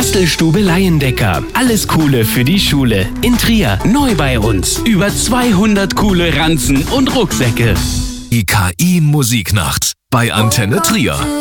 Bastelstube Laiendecker. Alles Coole für die Schule. In Trier. Neu bei uns. Über 200 coole Ranzen und Rucksäcke. Die KI Musiknacht bei Antenne Trier.